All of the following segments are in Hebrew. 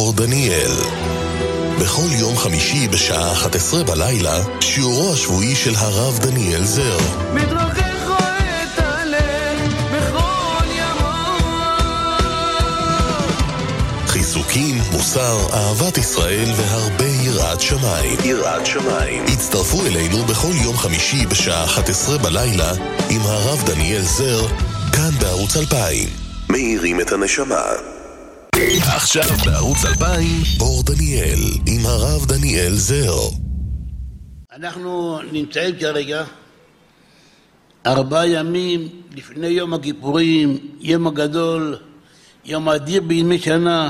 אור דניאל. בכל יום חמישי בשעה 11 בלילה, שיעורו השבועי של הרב דניאל זר. מדרכך את הלב בכל ימות. חיזוקים, מוסר, אהבת ישראל והרבה יראת שמיים. יראת שמיים. הצטרפו אלינו בכל יום חמישי בשעה 11 בלילה עם הרב דניאל זר, כאן בערוץ 2000. מאירים את הנשמה. עכשיו בערוץ 2000, אור דניאל עם הרב דניאל זר. אנחנו נמצאים כרגע 4 ימים לפני יום הכיפורים, יום הגדול, יום אדיר בימי שנה.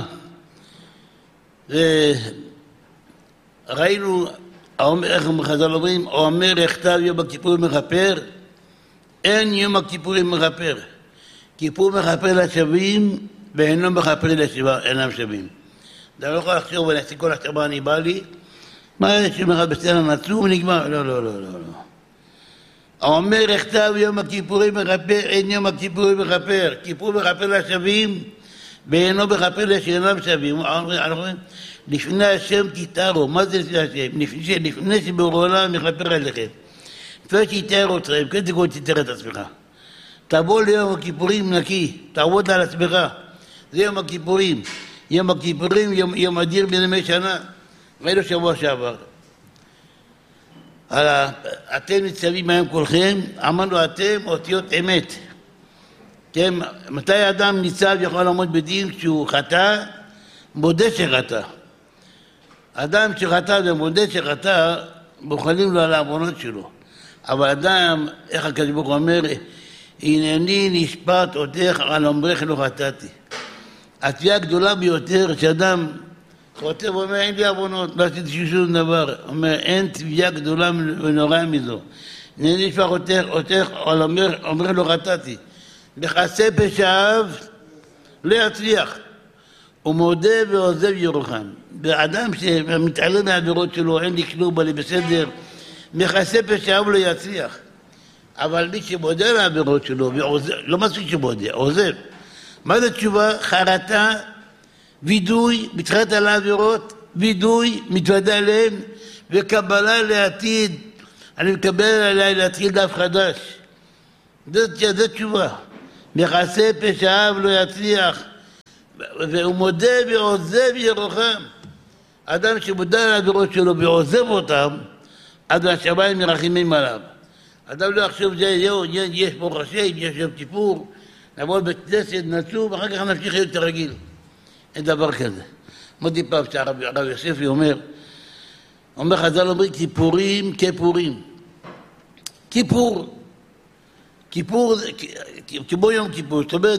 וראינו, איך חז"ל אומרים, אומר הכתב יום הכיפורים מכפר, אין יום הכיפורים מכפר. כיפור מכפר לשווים ואינו מכפר לשווה, אינם שווים. אתה לא יכול לחשוב ולהציג כל השבוע אני בא לי, מה יש שמחה בסדר נצום ונגמר? לא, לא, לא, לא. האומר הכתב יום הכיפורים מכפר, אין יום הכיפורים מכפר. כיפור מכפר לשווים ואינו מכפר לשאינם שווים. אנחנו אומרים, לפני השם תתארו. מה זה לפני השם? לפני שבורא עולם מכפר עליכם. לפני שיתאר אתכם, כן תקרוא תתאר את עצמך. תבוא ליום הכיפורים נקי, תעבוד על עצמך. זה יום הכיפורים. יום הכיפורים, יום אדיר בימי שנה. ראינו שבוע שעבר. אתם ניצבים היום כולכם, אמרנו אתם אותיות אמת. כן, מתי האדם ניצב יכול לעמוד בדין כשהוא חטא? מודה שחטא. אדם שחטא ומודה שחטא, מוכנים לו על העוונות שלו. אבל אדם, איך הקדוש ברוך הוא אומר, הנני נשפט אותך על אומרך לא חטאתי. התביעה הגדולה ביותר שאדם כותב ואומר אין לי עוונות, לא עשיתי שום דבר. אומר אין תביעה גדולה ונוראה מזו. הנני נשפט אותך על אומרך לא חטאתי. מכסה פשעיו לא יצליח. הוא מודה ועוזב ירוחם. ואדם שמתעלם מהעבירות שלו, אין לי כלום, בלי בסדר, מכסה פשעיו לא יצליח. אבל מי שמודה על העבירות שלו, לא מספיק שמודה, עוזב. מה זה תשובה? חרטה, וידוי, מתחרט על העבירות, וידוי, מתוודה עליהן, וקבלה לעתיד. אני מקבל עליי להתחיל דף חדש. זה תשובה. מכסה פשעיו לא יצליח. והוא מודה ועוזב ירוחם. אדם שמודה על העבירות שלו ועוזב אותם, עד השמיים מרחמים עליו. אדם לא יחשוב, יש פה ראשי, יש יום כיפור, נעבור בית כנסת, נצום, ואחר כך נמשיך להיות רגיל. אין דבר כזה. מודי פעם שהרב יוספי אומר חז"ל אומרים כיפורים כפורים. כיפור, כמו יום כיפור, זאת אומרת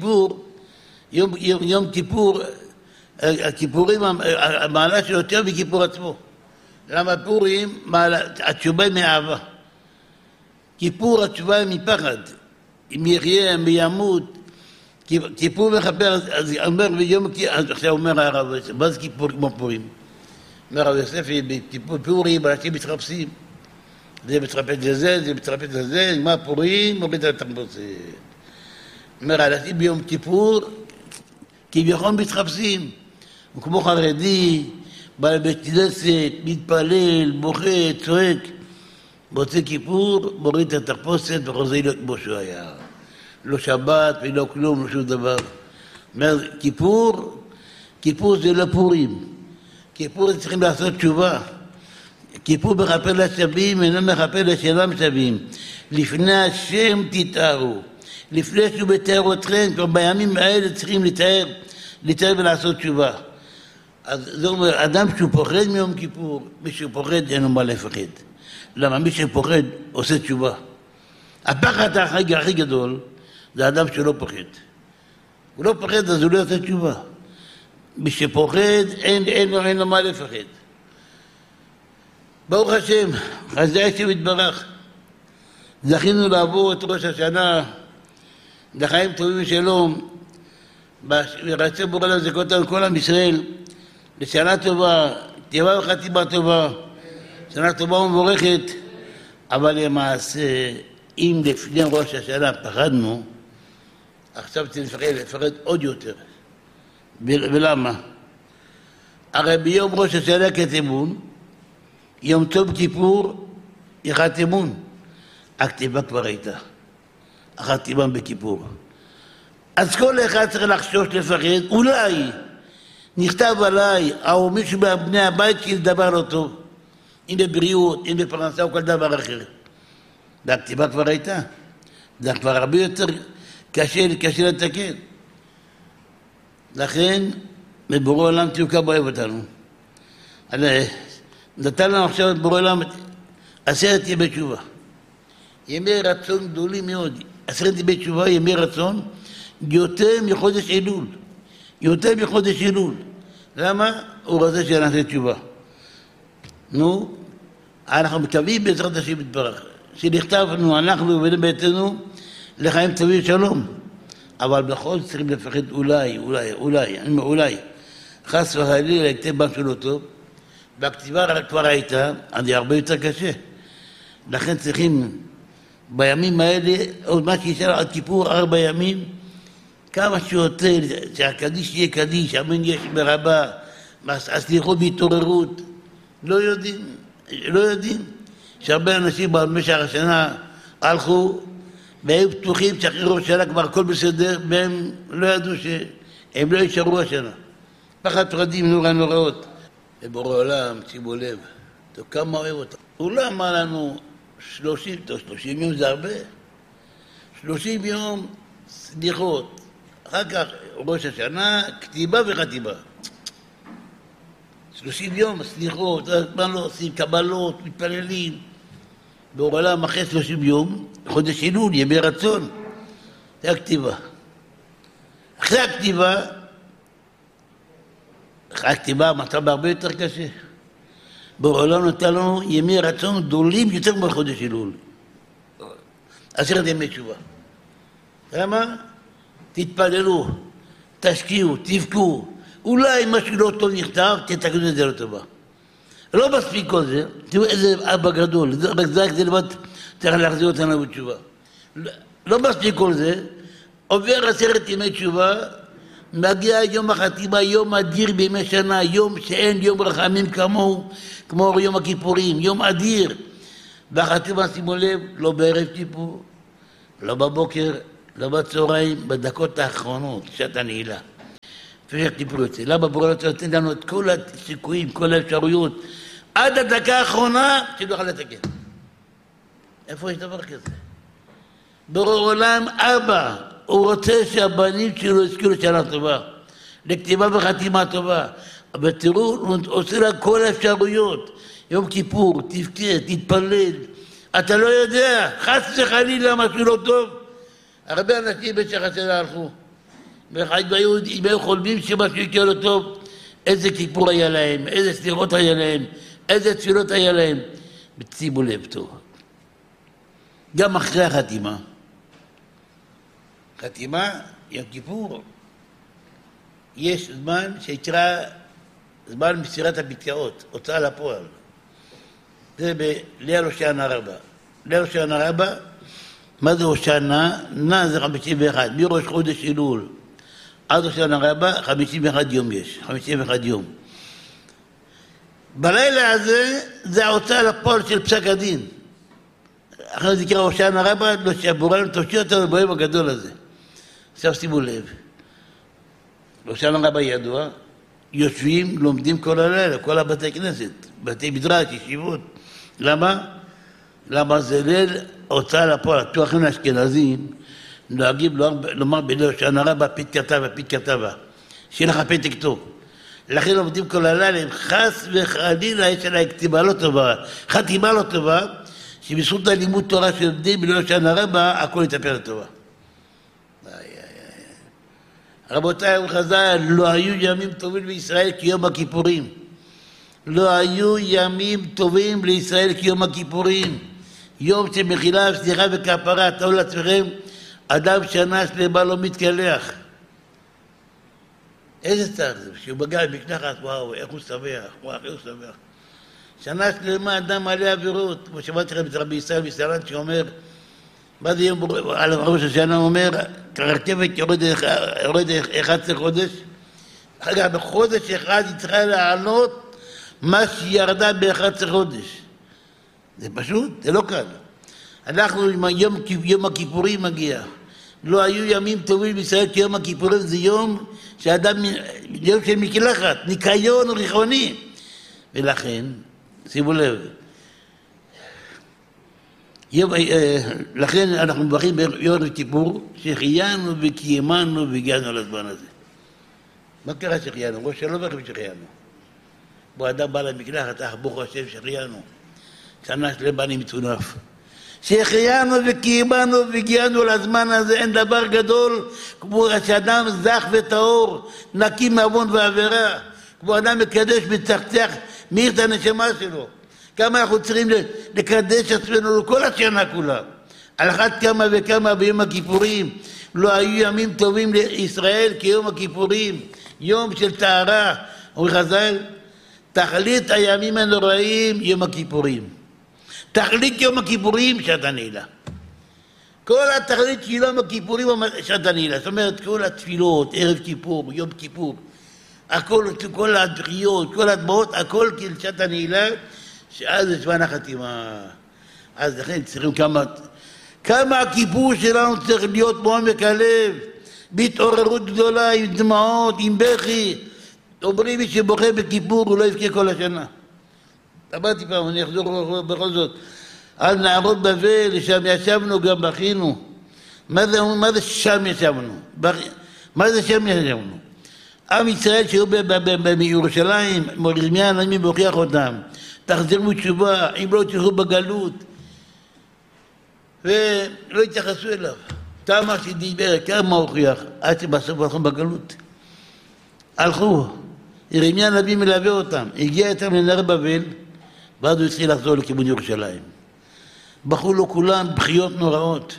יום כיפור, הכיפורים, המעלה של יותר מכיפור עצמו. למה פורים, התשובה מאהבה. כיפור התשובה היא מפחד, אם יחיה, אם ימות. כיפור מכפר, אז אומר ביום כיפור, עכשיו אומר הרב, מה זה כיפור כמו פורים? אומר הרב יוספי, בכיפור פורים, אנשים מתחפשים. זה מתחפש לזה, זה מתחפש לזה, נגמר פורים, מוריד על התחפושת. אומר, אנשים ביום כיפור, כביכול מתחפשים. הוא כמו חרדי, בא לבית כנסת, מתפלל, בוכה, צועק. מוצא כיפור, מוריד את התחפושת וחוזר להיות כמו שהוא היה. לא שבת ולא כלום, לא שום דבר. אומר, כיפור זה לא פורים. כיפור צריכים לעשות תשובה. כיפור מכפר לשווים, אינו מכפר לשאינם שווים. לפני השם תתארו. לפני שהוא מתאר אתכם, כבר בימים האלה צריכים לתאר ולעשות תשובה. אז זה אומר, אדם שהוא פוחד מיום כיפור, מי שהוא פוחד אין לו מה לפחד. למה? מי שפוחד עושה תשובה. הפחד הכי גדול זה אדם שלא פוחד. הוא לא פוחד אז הוא לא עושה תשובה. מי שפוחד אין לו מה לפחד. ברוך השם, חסדי השם יתברך. זכינו לעבור את ראש השנה לחיים טובים ושלום. ורצה בורא לזכות על כל עם ישראל לשנה טובה, טובה וחתימה טובה. שנה טובה ומבורכת, אבל למעשה, אם לפני ראש השנה פחדנו, עכשיו צריך לפחד עוד יותר. ולמה? הרי ביום ראש השנה כתמון, יום טוב כיפור, יחת אמון. הכתיבה כבר הייתה. החתימה בכיפור. אז כל אחד צריך לחשוש לפחד, אולי נכתב עליי, או מישהו מבני הבית שלי דבר לא טוב. אם בבריאות, אם בפרנסה או כל דבר אחר. והכתיבה כבר הייתה. זה כבר הרבה יותר קשה לתקן. לכן, בבורא עולם תהיו כמה אוהב אותנו. נתן לנו עכשיו את בורא עולם 10 ימי תשובה. ימי רצון גדולים מאוד. 10 ימי תשובה, ימי רצון, יותר מחודש אלול. יותר מחודש אלול. למה? הוא רוצה שנעשה תשובה. נו, אנחנו מקווים בעזרת השם יתברך. שנכתב לנו, אנחנו ובני ביתנו, לחיים טובים שלום. אבל בכל צריכים לפחד אולי. חס וחלילה לכתב משהו לא טוב. והכתיבה כבר הייתה, אז זה הרבה יותר קשה. לכן צריכים בימים האלה, עוד מה שישאר עד כיפור 4 ימים, כמה שיותר, שהקדיש יהיה קדיש, אמן יש ברבה, הסליחות בהתעוררות. לא יודעים. שהרבה אנשים במשך השנה הלכו, והם פתוחים שחררו השנה כבר הכל בסדר, והם לא ידעו שהם לא יישארו השנה. פחד פחדים נוראות. ובורא עולם, שימו לב, כמה אוהב אותם. הוא לא אמר לנו 30 יום זה הרבה. 30 יום סליחות. אחר כך ראש השנה, כתיבה וחתימה. 30 יום סליחות, מה לא עושים? קבלות, מתפללים. בורא עולם אחרי 30 יום, חודש אלול, ימי רצון. זה הכתיבה. אחרי הכתיבה המצב הרבה יותר קשה. בורא עולם נתן לנו ימי רצון גדולים יותר מחודש אלול. 10 ימי תשובה. למה? תתפללו, תשקיעו, תבכו. אולי משהו לא טוב נכתב, תתקנו את זה לטובה. לא מספיק כל זה, תראו איזה אבא גדול, רק זה לבד צריך להחזיר אותנו בתשובה. לא מספיק כל זה, עובר 10 ימי תשובה, מגיע יום החתימה, יום אדיר בימי שנה, יום שאין יום רחמים כמוהו, כמו יום הכיפורים, יום אדיר. והחתימה, שימו לב, לא בערב כיפור, לא בבוקר, לא בצהריים, בדקות האחרונות, שעת הנעילה. לפני שכיפור יוצא. למה בורא עולם נותן לנו את כל הסיכויים, כל האפשרויות, עד הדקה האחרונה, שנוכל לתקן. איפה יש דבר כזה? בורא עולם אבא, הוא רוצה שהבנים שלו יזכו לשנה טובה, לכתיבה וחתימה טובה. אבל תראו, הוא עושה לה כל האפשרויות. יום כיפור, תבכה, תתפלל. אתה לא יודע, חס וחלילה משהו לא טוב. הרבה אנשים במשך השנה הלכו. אם היו חולמים שמשהו יקרה לא טוב, איזה כיפור היה להם, איזה סליחות היה להם, איזה תפילות היה להם. שימו לב טוב. גם אחרי החתימה, יום כיפור, יש זמן שנקרא זמן מסירת הפתקאות, הוצאה לפועל. זה בליל הושענא רבה. ליל הושענא רבה, מה זה הושענא? נע זה 51, מראש חודש אלול. עד הושענא רבה, 51 יום יש, 51 יום. בלילה הזה, זה ההוצאה לפועל של פסק הדין. אחרי זה נקרא הושענא רבה, לא שהבורא עולם תושיע אותנו ביום הגדול הזה. עכשיו שימו לב, הושענא רבה ידוע, יושבים, לומדים כל הלילה, כל הבתי כנסת, בתי מדרש, ישיבות. למה? למה זה ליל הוצאה לפועל. התואכים האשכנזים נוהגים לומר בליל הושענא רבה פית כתבה, שיהיה לך פתק טוב. לכן לומדים כל הלילה, אם חס וחלילה יש עליי כתיבה לא טובה, חתימה לא טובה, שבזכות הלימוד תורה שלומדים בליל הושענא רבה, הכל יתהפך לטובה. רבותיי וחז"ל, לא היו ימים טובים לישראל כיום הכיפורים. לא היו ימים טובים לישראל כיום הכיפורים. יום שמחילה, סליחה וכפרה, תראו לעצמכם, אדם שנה שלמה לא מתקלח. איזה צער זה? כשהוא בגע במקלחת, וואו, איך הוא שמח. שנה שלמה אדם מלא עבירות. כמו שמעתי לכם את רבי ישראל מסלנט שאומר, מה זה יום על ראש השנה אומר, הרכבת יורד 11 חודש, אגב, בחודש אחד היא צריכה לענות מה שירדה ב-11 חודש. זה פשוט, זה לא קל. אנחנו, יום הכיפורים מגיע. לא היו ימים טובים בישראל, כי יום הכיפורים זה יום יום של מקלחת, ניקיון ריחוני. ולכן, שימו לב, לכן אנחנו מברכים ביום הכיפור, שהחיינו וקיימנו והגענו לזמן הזה. מה קרה שהחיינו? ראש שלא ברכב שהחיינו. בו אדם בא למקלחת, ברוך השם שהחיינו. שנה שלמה אני מצונף. שהחיינו וקיימנו והגיענו לזמן הזה, אין דבר גדול כמו שאדם זך וטהור, נקי מעוון ועבירה, כמו אדם מקדש מצחצח, מאיר את הנשמה שלו. כמה אנחנו צריכים לקדש עצמנו לכל השנה כולה. על אחת כמה וכמה ביום הכיפורים, לא היו ימים טובים לישראל כיום הכיפורים, יום של טהרה. אומרים חז"ל, תכלית הימים הנוראים יום הכיפורים. תכלית יום הכיפורים שעת הנעילה. כל התכלית של יום הכיפורים שעת הנעילה. זאת אומרת, כל התפילות, ערב כיפור, יום כיפור, הכל, כל הדחיות, כל הדמעות, הכל כאילו שעת הנעילה, שאז זה זמן החתימה. אז לכן צריכים כמה הכיפור שלנו צריך להיות מעומק הלב, בהתעוררות גדולה, עם דמעות, עם בכי. אומרים מי שבוכה בכיפור הוא לא יבכה כל השנה. אמרתי פעם, אני אחזור בכל זאת. על נערות בבל, שם ישבנו גם בכינו. מה זה שם ישבנו? מה זה שם ישבנו? עם ישראל שהיו בירושלים, ירמיה הנביא מוכיח אותם. תחזרו תשובה, אם לא תלכו בגלות. ולא התייחסו אליו. תמה שדיבר, כמה הוכיח, עד שבסוף הלכו בגלות. הלכו. ירמיה הנביא מלווה אותם. הגיע איתם לנהר בבל, ואז הוא התחיל לחזור לכיוון ירושלים. בכו לו כולם בחיות נוראות.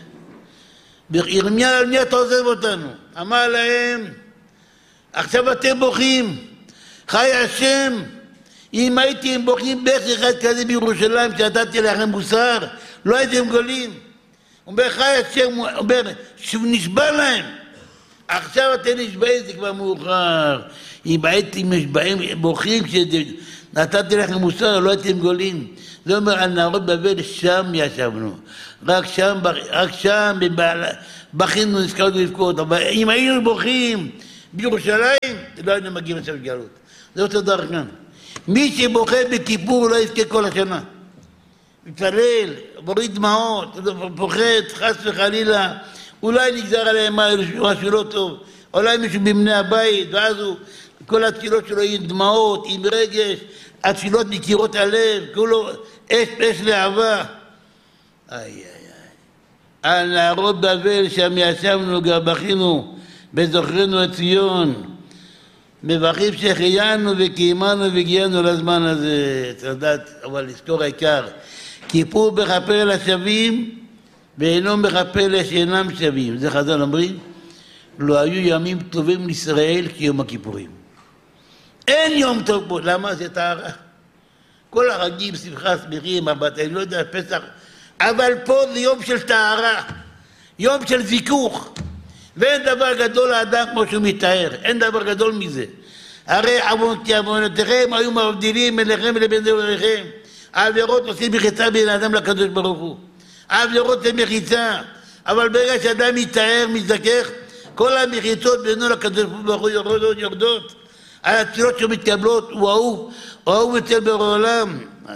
ירמיה, מי אתה עוזב אותנו? אמר להם, עכשיו אתם בוכים, חי השם, אם הייתם בוכים בכי אחד כזה בירושלים, שנתתי לכם מוסר, לא הייתם גולים. הוא אומר, חי השם, הוא אומר, שהוא נשבע להם. עכשיו אתם נשבעים, זה כבר מאוחר. אם הייתם נשבעים, בוכים, נתתי לכם מוסר, לא הייתם גולים. זה אומר, על נערות בבל, שם ישבנו. רק שם, בכינו, נזכרנו לבכות. אבל אם היינו בוכים בירושלים, לא היינו מגיעים לסוף גלות. זה אותו דבר כאן. מי שבוכה בכיפור לא יזכה כל השנה. מתפלל, מוריד דמעות, פוחד, חס וחלילה, אולי נגזר עליהם משהו לא טוב, אולי מישהו במני הבית, ואז כל התפילות שלו עם דמעות, עם רגש, התפילות מקירות הלב, כולו אש לאהבה. איי איי איי. על נערות בבל שם ישבנו גם בכינו בזוכרנו את ציון. מברכים שהחיינו וקיימנו והגיענו לזמן הזה. תדעת, אבל לזכור העיקר. כיפור מכפר לשווים ואינו מכפר לשאינם שווים. זה חז"ל אומרים, לא היו ימים טובים לישראל כיום הכיפורים. אין יום טוב בו. למה? זה טהרה. כל הרגים, שמחה, שמחים, אני לא יודע, פסח. אבל פה זה יום של טהרה. יום של זיכוך. ואין דבר גדול לאדם כמו שהוא מתאר. אין דבר גדול מזה. הרי עוונותיכם היו מבדילים ביניכם לבין זולריכם. העבירות עושים מחיצה בין האדם לקדוש ברוך הוא. העבירות זה מחיצה. אבל ברגע שאדם מתאר, מזדכך, כל המחיצות בינו לקדוש ברוך הוא יורדות. על התפילות שמתקבלות, הוא אהוב אצל בורא עולם.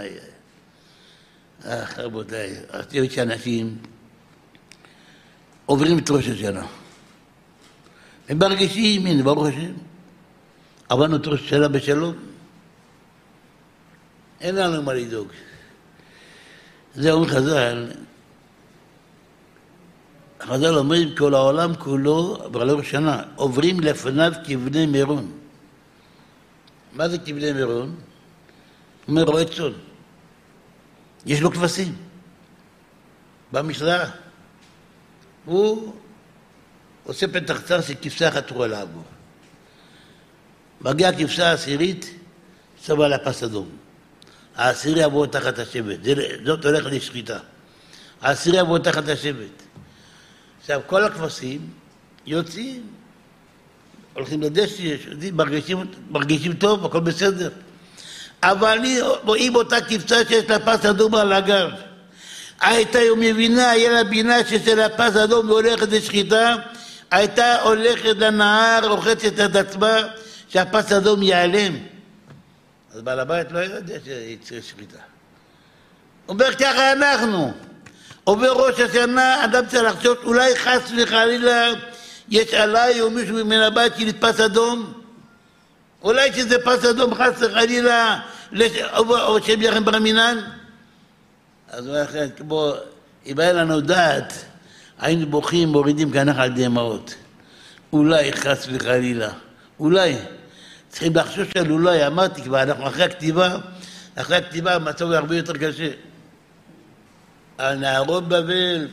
רבותיי, רציתי שאנשים עוברים את ראש השנה. הם מרגישים, הנה, ברוך השם, עברנו את ראש השנה בשלום. אין לנו מה לדאוג. זה אומרים חז"ל, חז"ל אומרים, כל העולם כולו, אבל לא שנה, עוברים לפניו כבני מירון. מה זה כבני מירון? הוא אומר, רועה צאן. יש לו כבשים. במשרה. הוא עושה פתח צר של כבשה אחת תורה לעבור. מגיעה הכבשה העשירית, שמה לה פס אדום. העשירי יבוא תחת השבט. זאת הולכת לשחיטה. העשירי יבוא תחת השבט. עכשיו, כל הכבשים יוצאים הולכים לדשא, מרגישים טוב, הכל בסדר. אבל רואים אותה כבשה שיש לה פס אדום על הגב. הייתה מבינה, היה לה בינה שיש לה פס אדום והולכת לשחיטה, הייתה הולכת לנהר, רוחצת את עצמה, שהפס אדום ייעלם. אז בעל הבית לא יודע שיצא שחיטה. אומר ככה אנחנו. עובר ראש השנה, אדם צריך לחשוב, אולי חס וחלילה יש עליי או מישהו מן הבית שנתפס אדום? אולי שזה פס אדום חס וחלילה, או שם יחם ברמינן? אז הוא היה כמו, אם היה לנו דעת, היינו בוכים, מורידים כנחל דמעות. אולי חס וחלילה, אולי. צריכים לחשוב של אולי, אמרתי כבר, אנחנו אחרי הכתיבה המצב הוא הרבה יותר קשה. על נהרות בבל,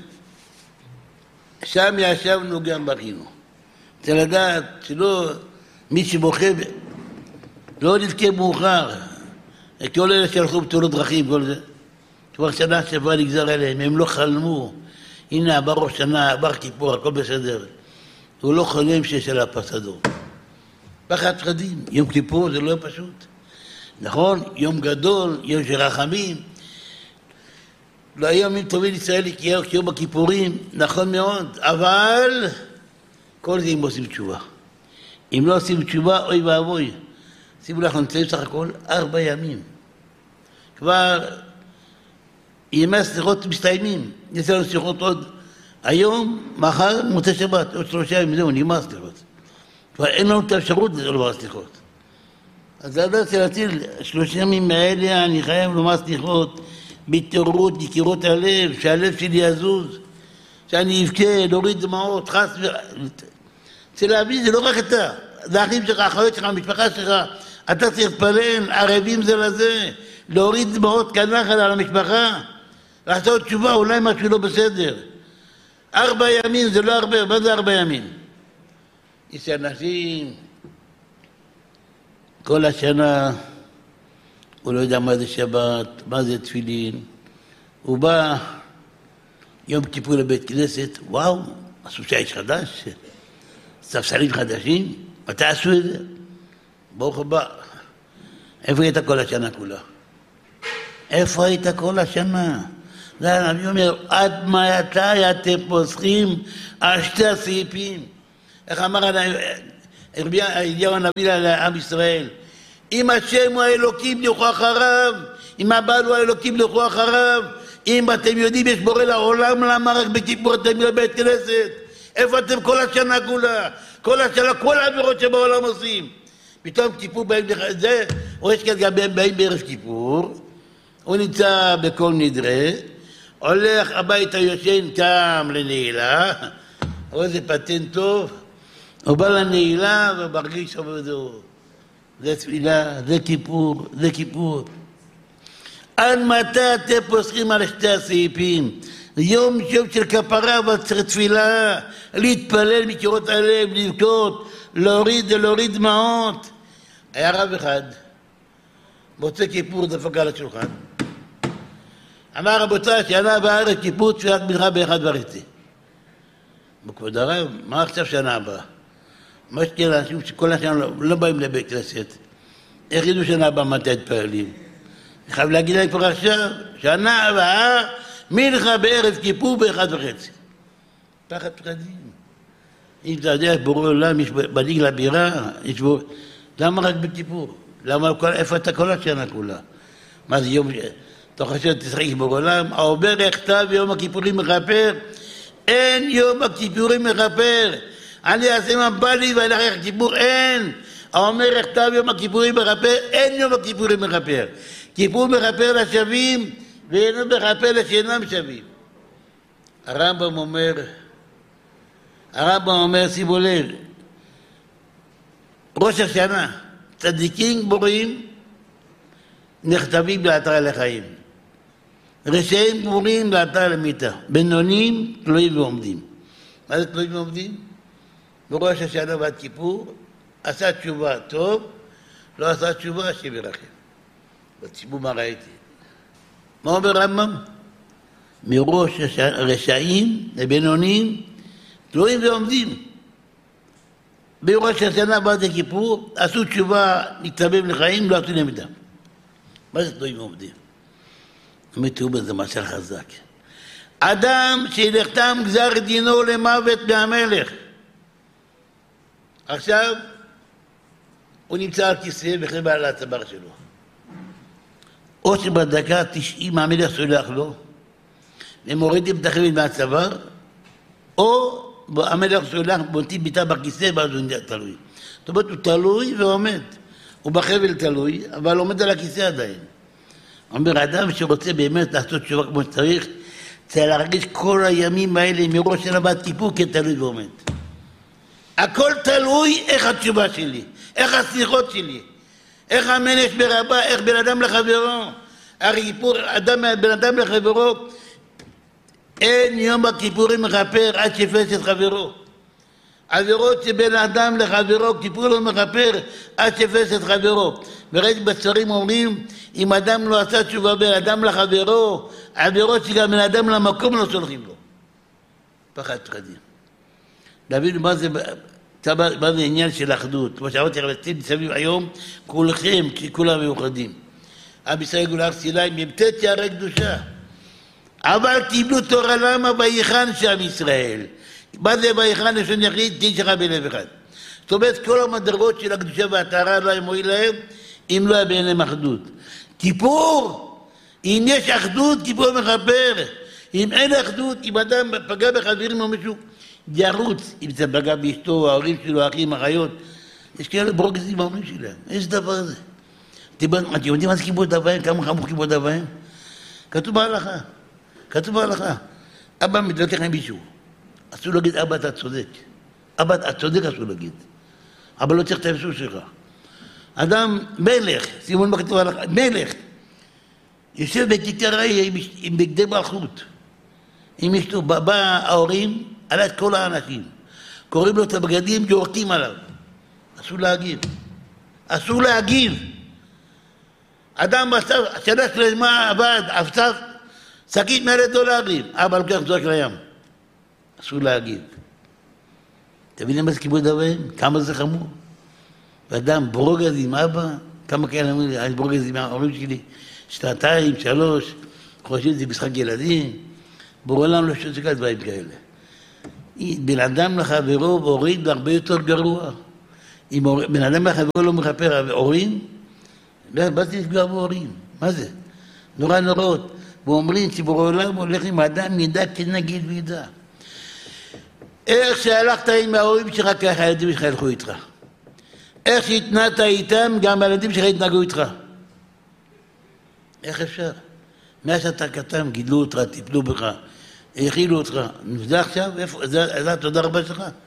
שם ישבנו גם בכינו. צריך לדעת שלא, מי שבוכה, לא נזכה מאוחר. כל אלה שהלכו בתאונות דרכים, כל זה. כבר שנה שעברה נגזר עליהם, הם לא חלמו. הנה, עבר ראש שנה, עבר כיפור, הכל בסדר. הוא לא חולם שיש עליו פס אדום. פחד פחדים, יום כיפור זה לא פשוט. נכון? יום גדול, יום של רחמים. לא ימים טובים ישראלי כיום הכיפורים, נכון מאוד, אבל כל זה אם עושים תשובה. אם לא עושים תשובה, אוי ואבוי. שימו לך, נמצאים סך הכל 4 ימים. כבר ימי הסליחות מסתיימים. יש לנו סליחות עוד היום, מחר, מוצא שבת, עוד 3 ימים, זהו, נגמר הסליחות. כבר אין לנו את האפשרות לומר הסליחות. אז לדעת שלהציל 3 ימים האלה, אני חייב לומר סליחות, בהתעוררות, יקירות הלב, שהלב שלי יזוז, שאני אבכה, להוריד דמעות, חס ו... צריך להבין, זה לא רק אתה, זה האחים שלך, האחיות שלך, המשפחה שלך, אתה צריך להתפלל, ערבים זה לזה, להוריד דמעות כנחל על המשפחה, לעשות תשובה, אולי משהו לא בסדר. 4 ימים זה לא הרבה, מה זה 4 ימים? יש אנשים, כל השנה, הוא לא יודע מה זה שבת, מה זה תפילין. הוא בא יום כיפור לבית כנסת, וואו, עשו שיש חדש, ספסלים חדשים, מתי עשו את זה? ברוך הבא. איפה היית כל השנה כולה? איפה היית כל השנה? זה הנביא אומר, עד מתי אתם פוסחים על 2 הסעיפים? איך אמר אליהו הנביא לעם ישראל? אם השם הוא האלוקים לכו אחריו, אם הבעל הוא האלוקים לכו אחריו, אם אתם יודעים יש בורא לעולם, למה רק בכיפור אתם בבית כנסת? איפה אתם כל השנה כולה? כל השנה, כל העבירות שבעולם עושים. פתאום כיפור באים לך, זה, או יש כאן גם באים בערב כיפור, הוא נמצא בכל נדרה, הולך הביתה יושן קם לנעילה, או איזה פטנט טוב, הוא בא לנעילה ומרגיש עבודו. זה תפילה, זה כיפור, זה כיפור. עד מתי אתם פוסחים על 2 הסעיפים? יום של כפרה, אבל צריך תפילה, להתפלל מקירות הלב, לבכות, להוריד דמעות. היה רב אחד, מוצא כיפור דפק על השולחן. אמר רבותיי, שנה הבאה ערב כיפור תפילת מנחה ב-1:30. בכבוד הרב, מה עכשיו שנה הבאה? מה שכן אנשים שכל השנה לא באים לבית כנסת, איך ידעו שנה הבאה מתי התפעלים? אני חייב להגיד להם כבר עכשיו, שנה הבאה מנחה בערב כיפור ב-1:30. פחד פחדים. אם אתה יודע, בורא עולם, יש בליג לבירה, למה רק בכיפור? למה איפה אתה כל השנה כולה? מה זה יום... אתה חושב תשחק בורא עולם? העובר יכתב יום הכיפורים מכפר, אין יום הכיפורים מכפר. אני אעשה מה בא לי ואני אחרי הכיפור, אין. האומר יכתב יום הכיפורים מכפר, אין יום הכיפורים מכפר. כיפור מכפר לשווים ואינו מכפר לשאינם שווים. הרמב"ם אומר, שימו לב, ראש השנה, צדיקים גמורים נכתבים לאתר לחיים. רשעים גמורים לאתר למיתה. בינוניים תלויים ועומדים. מה זה תלויים ועומדים? בראש השנה ועד כיפור, עשה תשובה טוב, לא עשה תשובה, השם ירחם. בציבור מה ראיתי? מה אומר רמב"ם? מראש רשעים לבינוניים, תלויים ועומדים. בראש השנה בעד הכיפור, עשו תשובה להתלבב לחיים, לא עשו למידה. מה זה תלויים עומדים? אמיתי הוא בזה משל חזק. אדם שנחתם גזר דינו למוות מהמלך. עכשיו, הוא נמצא על כיסא וחבל על הצוואר שלו. או שבדקה 90 המלך סולח לו, ומורידים את החבל מהצוואר, או המלך סולח, בונטים ביטה בכיסא, ואז הוא תלוי. זאת אומרת, הוא תלוי ועומד. הוא בחבל תלוי, אבל עומד על הכיסא עדיין. אומר, אדם שרוצה באמת לעשות תשובה כמו שצריך, צריך להרגיש כל הימים האלה מראש שנה ועד כיפור כתלוי ועומד. הכל תלוי איך התשובה שלי, איך השיחות שלי, איך המנש ברבה, איך בן אדם לחברו. הרי כיפור, בן אדם לחברו, אין יום הכיפורים מכפר עד שפס את חברו. עבירות שבין אדם לחברו, כיפור לא מכפר עד שפס את חברו. וראיתי בספרים אומרים, אם אדם לא עשה תשובה בין אדם לחברו, עבירות שגם בין אדם למקום לא סולחים לו. פחד פחדים. להבין מה זה עניין של אחדות. כמו שאמרתי לכם, אתם מסביב היום, כולכם, כולם מיוחדים. עם ישראל גאולה הר סיני, מ"ט שערי קדושה. אבל קיבלו תורה למה? ויחן שם ישראל. מה זה ויחן לשון יחיד? דין שכב בלב אחד. זאת אומרת, כל המדרגות של הקדושה והטהרה לא ימועיל להם, אם לא היה ביניהם אחדות. כיפור, אם יש אחדות, כיפור מכפר. אם אין אחדות, אם אדם פגע בחברים או מישהו, ירוץ. אם זה פגע באשתו, ההורים שלו, האחים, האחיות. יש כאלה ברוגזים בהורים שלהם. איזה דבר זה? אתם יודעים מה זה כיבוד אב ואם? כמה חמור כיבוד אב ואם? כתוב בהלכה. כתוב בהלכה. אבא מתווכח עם מישהו. אסור להגיד, אבא אתה צודק. אבא אתה צודק אסור להגיד. אבא לא צריך את האפסות שלך. אדם מלך, שימו לב כתוב בהלכה, מלך. יושב בכיכר העיר עם בגדי מלכות. עם אשתו, בא ההורים, עלה את כל האנשים. קוראים לו את הבגדים, יורקים עליו. אסור להגיב. אסור להגיב. אדם בסף, שנה שלמה עבד, אבסף, שקית $100, אבא לוקח זורק לים. אסור להגיב. אתם מבינים מה זה כיבוד אב ואם? כמה זה חמור? ואדם ברוגז עם אבא, כמה כאלה אומרים לי, אני ברוגז עם ההורים שלי, 2, 3, חושבים זה משחק ילדים, בעולם לא שותק על דברים כאלה. בן אדם לחברו והורים זה הרבה יותר גרוע. אם בן אדם לחברו לא מכפר הורים, לא, באתי לפגוע בהורים. מה זה? נורא נוראות. ואומרים שבעולם הולך עם האדם מידה כנגד מידה. איך שהלכת עם ההורים שלך, ככה הילדים שלך ילכו איתך. איך שהתנעת איתם, גם הילדים שלך יתנהגו איתך. איך אפשר? מאז שאתה קטן, גידלו אותך, טיפלו בך, האכילו אותך. זה עכשיו? איפה? זה התודה רבה שלך?